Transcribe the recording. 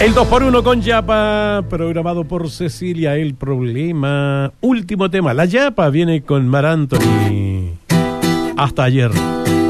El 2x1 con Yapa, programado por Cecilia, El Problema. Último tema, la Yapa viene con Mar Anthony. Hasta ayer.